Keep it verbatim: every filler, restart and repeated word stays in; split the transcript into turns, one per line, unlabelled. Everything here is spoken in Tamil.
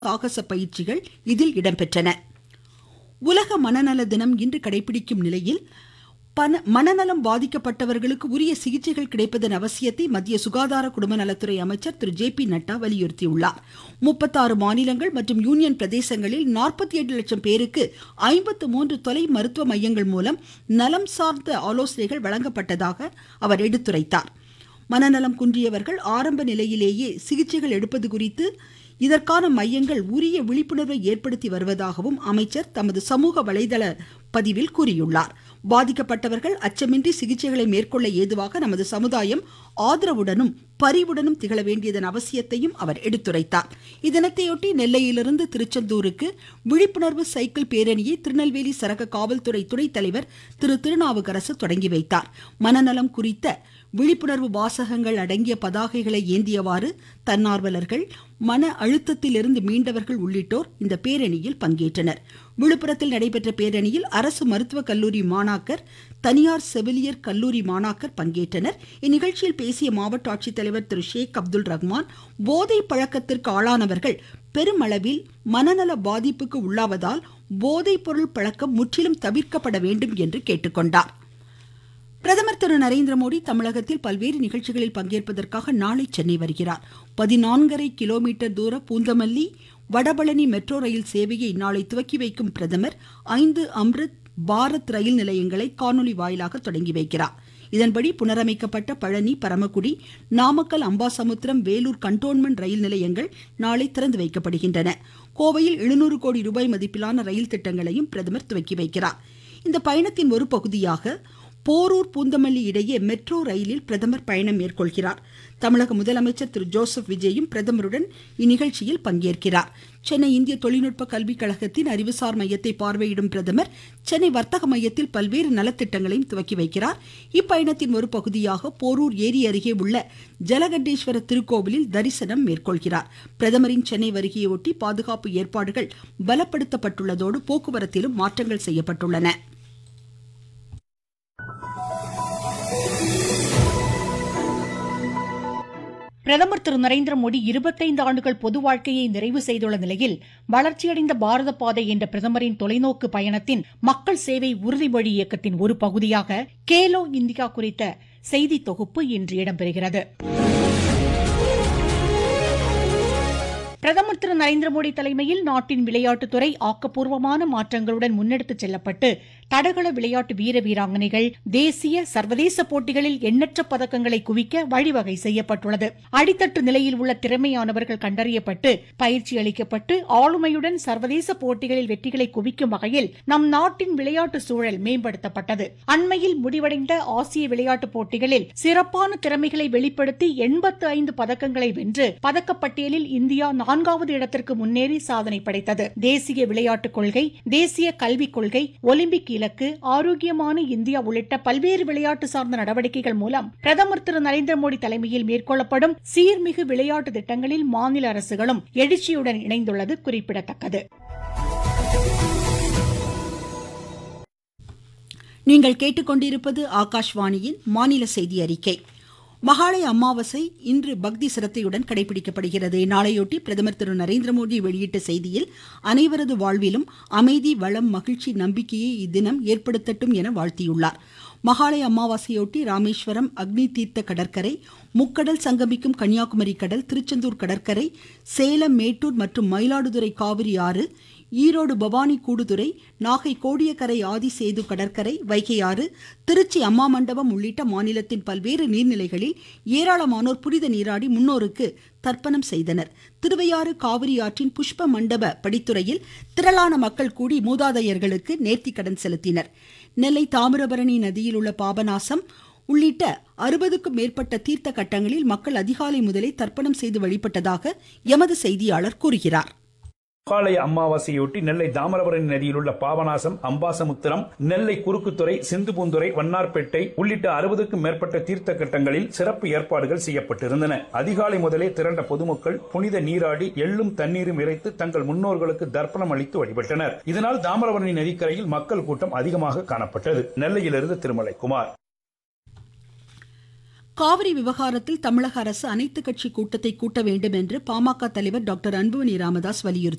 சாகச பயிற்சிகள் இதில் இடம்பெற்றன. உலக மனநல தினம் இன்று கடைபிடிக்கும் நிலையில் மனநலம் பாதிக்கப்பட்டவர்களுக்கு உரிய சிகிச்சைகள் கிடைப்பதன் அவசியத்தை மத்திய சுகாதார குடும்ப நலத்துறை அமைச்சர் திரு ஜே பி நட்டா வலியுறுத்தியுள்ளார். முப்பத்தாறு மாநிலங்கள் மற்றும் யூனியன் பிரதேசங்களில் நாற்பத்தி எட்டு லட்சம் பேருக்கு ஐம்பத்து மூன்று தொலை மருத்துவ மையங்கள் மூலம் நலம் சார்ந்த ஆலோசனைகள் வழங்கப்பட்டதாக அவர் எடுத்துரைத்தார். மனநலம் குன்றியவர்கள் ஆரம்ப நிலையிலேயே சிகிச்சைகள் எடுப்பது குறித்து இதற்கான மையங்கள் உரிய விழிப்புணர்வை ஏற்படுத்தி வருவதாகவும் அமைச்சர் தமது சமூக வலைதள பதிவில் கூறியுள்ளார். பாதிக்கப்பட்டவர்கள் அச்சமின்றி சிகிச்சைகளை மேற்கொள்ள ஏதுவாக நமது சமுதாயம் ஆதரவுடனும் பரிவுடனும் திகழ வேண்டியதன் அவசியத்தையும் அவர் எடுத்துரைத்தார். இத்தினத்தையொட்டி நெல்லையிலிருந்து திருச்செந்தூருக்கு விழிப்புணர்வு சைக்கிள் பேரணியை திருநெல்வேலி சரக காவல்துறை துணைத் தலைவர் திரு திருநாவுக்கரசு தொடங்கி வைத்தார். மனநலம் குறித்த விழிப்புணர்வு வாசகங்கள் அடங்கிய பதாகைகளை ஏந்தியவாறு தன்னார்வலர்கள், மன அழுத்தத்திலிருந்து மீண்டவர்கள் உள்ளிட்டோர் இந்த பேரணியில் பங்கேற்றனர். விழுப்புரத்தில் நடைபெற்ற பேரணியில் அரசு மருத்துவக் கல்லூரி மாணாக்கர், தனியார் செவிலியர் கல்லூரி மாணாக்கர் பங்கேற்றனர். இந்நிகழ்ச்சியில் பேசிய மாவட்ட ஆட்சித்தலைவர் திரு ஷேக் அப்துல் ரஹ்மான், போதை பழக்கத்திற்கு ஆளானவர்கள் பெருமளவில் மனநல பாதிப்புக்கு உள்ளாவதால் போதைப் பொருள் பழக்கம் முற்றிலும் தவிர்க்கப்பட வேண்டும் என்று கேட்டுக்கொண்டார். பிரதமர் திரு நரேந்திர மோடி தமிழகத்தில் பல்வேறு நிகழ்ச்சிகளில் பங்கேற்பதற்காக நாளை சென்னை வருகிறார். பதினான்கரை கிலோமீட்டர் தூர பூந்தமல்லி வடபழனி மெட்ரோ ரயில் சேவையை நாளை துவக்கி வைக்கும் பிரதமர் ஐந்து அம்ரித் பாரத் ரயில் நிலையங்களை காணொலி வாயிலாக தொடங்கி வைக்கிறார். இதன்படி புனரமைக்கப்பட்ட பழனி, பரமக்குடி, நாமக்கல், அம்பாசமுத்திரம், வேலூர் கண்டோன்மெண்ட் ரயில் நிலையங்கள் நாளை திறந்து வைக்கப்படுகின்றன. கோவையில் எழுநூறு கோடி ரூபாய் மதிப்பிலான ரயில் திட்டங்களையும் பிரதமர் துவக்கி வைக்கிறார். இந்த பயணத்தின் ஒரு பகுதியாக போரூர் பூந்தமல்லி இடையே மெட்ரோ ரயிலில் பிரதமர் பயணம் மேற்கொள்கிறார். தமிழக முதலமைச்சர் திரு ஜோசப் விஜயும் பிரதமருடன் இந்நிகழ்ச்சியில் பங்கேற்கிறார். சென்னை இந்திய தொழில்நுட்ப கல்விக் கழகத்தின் அறிவுசார் மையத்தை பார்வையிடும் பிரதமர் சென்னை வர்த்தக மையத்தில் பல்வேறு நலத்திட்டங்களையும் துவக்கி வைக்கிறார். இப்பயணத்தின் ஒரு பகுதியாக போரூர் ஏரி அருகே உள்ள ஜலகண்டேஸ்வர திருக்கோவிலில் தரிசனம் மேற்கொள்கிறார். பிரதமரின் சென்னை வருகையொட்டி பாதுகாப்பு ஏற்பாடுகள் பலப்படுத்தப்பட்டுள்ளதோடு போக்குவரத்திலும் மாற்றங்கள் செய்யப்பட்டுள்ளன.
பிரதமர் திரு நரேந்திர மோடி இருபத்தைந்து ஆண்டுகள் பொது வாழ்க்கையை நிறைவு செய்துள்ள நிலையில் வளர்ச்சியடைந்த பாரத பாதை என்ற பிரதமரின் தொலைநோக்கு பயணத்தின் மக்கள் சேவை உறுதிமொழி இயக்கத்தின் ஒரு பகுதியாக கேலோ இந்தியா குறித்த செய்தி தொகுப்பு இன்று இடம்பெறுகிறது. பிரதமர் திரு நரேந்திர மோடி தலைமையில் நாட்டின் விளையாட்டுத்துறை ஆக்கப்பூர்வமான மாற்றங்களுடன் முன்னெடுத்துச் செல்லப்பட்டு தடகள விளையாட்டு வீர வீராங்கனைகள் தேசிய சர்வதேச போட்டிகளில் எண்ணற்ற பதக்கங்களை குவிக்க வழிவகை செய்யப்பட்டுள்ளது. அடித்தட்டு நிலையில் உள்ள திறமையானவர்கள் கண்டறியப்பட்டு பயிற்சி அளிக்கப்பட்டு ஆளுமையுடன் சர்வதேச போட்டிகளில் வெற்றிகளை குவிக்கும் வகையில் நம் நாட்டின் விளையாட்டு சூழல் மேம்படுத்தப்பட்டது. அண்மையில் முடிவடைந்த ஆசிய விளையாட்டுப் போட்டிகளில் சிறப்பான திறமைகளை வெளிப்படுத்தி எண்பத்து ஐந்து பதக்கங்களை வென்று பதக்கப்பட்டியலில் இந்தியா நான்காவது இடத்திற்கு முன்னேறி சாதனை படைத்தது. தேசிய விளையாட்டுக் கொள்கை, தேசிய கல்விக் கொள்கை, ஒலிம்பிக் இலக்கு, ஆரோக்கியமான இந்தியா உள்ளிட்ட பல்வேறு விளையாட்டு சார்ந்த நடவடிக்கைகள் மூலம் பிரதமர் திரு நரேந்திர மோடி தலைமையில் மேற்கொள்ளப்படும் சீர்மிகு விளையாட்டு திட்டங்களில் மாநில அரசுகளும் எழுச்சியுடன் இணைந்துள்ளது குறிப்பிடத்தக்கது.
நீங்கள் கேட்டுக்கொண்டிருப்பது ஆகாஷ்வாணியின் மாநில செய்தி அறிக்கை. மகாளய அமாவாசை இன்று பக்தி சிரத்தையுடன் கடைபிடிக்கப்படுகிறது. நாளையொட்டி பிரதமர் திரு நரேந்திர மோடி வெளியிட்ட செய்தியில் அனைவரது வாழ்விலும் அமைதி, வளம், மகிழ்ச்சி, நம்பிக்கையை இத்தினம் ஏற்படுத்தட்டும் என வாழ்த்தியுள்ளார். மகாளய அமாவாசையொட்டி ராமேஸ்வரம் அக்னி தீர்த்த கடற்கரை, முக்கடல் சங்கமிக்கும் கன்னியாகுமரி கடல், திருச்செந்தூர் கடற்கரை, சேலம், மேட்டூர் மற்றும் மயிலாடுதுறை காவிரி ஆறு, ஈரோடு பவானி கூடுதுறை, நாகை கோடியக்கரை ஆதிசேது கடற்கரை, வைகை ஆறு, திருச்சி அம்மா மண்டபம் உள்ளிட்ட மாநிலத்தின் பல்வேறு நீர்நிலைகளில் ஏராளமானோர் புனித நீராடி முன்னோருக்கு தர்ப்பணம் செய்தனர். திருவையாறு காவிரி ஆற்றின் புஷ்ப மண்டப படித்துறையில் திரளான மக்கள் கூடி மூதாதையர்களுக்கு நேர்த்திக்கடன் செலுத்தினர். நெல்லை தாமிரபரணி நதியில் உள்ள பாபநாசம் உள்ளிட்ட அறுபதுக்கும் மேற்பட்ட தீர்த்த கட்டங்களில் மக்கள் அதிகாலை முதலே தர்ப்பணம் செய்து வழிபட்டதாக எமது செய்தியாளர் கூறுகிறார்.
மகாளய அமாவாசையொட்டி நெல்லை தாமிரபரணி நதியில் உள்ள பாபநாசம், அம்பாசமுத்திரம், நெல்லை குறுக்குத்துறை, சிந்துபூந்துறை, வண்ணார்பேட்டை உள்ளிட்ட அறுபதுக்கும் மேற்பட்ட தீர்த்த கட்டங்களில் சிறப்பு ஏற்பாடுகள் செய்யப்பட்டிருந்தன. அதிகாலை முதலே திரண்ட பொதுமக்கள் புனித நீராடி எள்ளும் தண்ணீரும் இறைத்து தங்கள் முன்னோர்களுக்கு தர்ப்பணம் அளித்து வழிபட்டனர். இதனால் தாமிரபரணி நதிக்கரையில் மக்கள் கூட்டம் அதிகமாக காணப்பட்டது. நெல்லையிலிருந்து திருமலை குமார்.
காவிரி விவகாரத்தில் தமிழக அரசு அனைத்து கட்சி கூட்டத்தை கூட்ட வேண்டும் என்று பாமக தலைவர் டாக்டர் அன்புமணி ராமதாஸ் வலியுறுத்தி